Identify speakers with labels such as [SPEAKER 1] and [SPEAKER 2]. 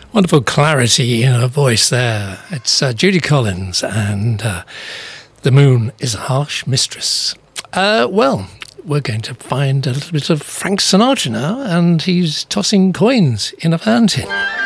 [SPEAKER 1] Wonderful clarity in her voice there. It's Judy Collins, and The Moon is a Harsh Mistress. Well, we're going to find a little bit of Frank Sinatra now, and he's tossing coins in a fountain.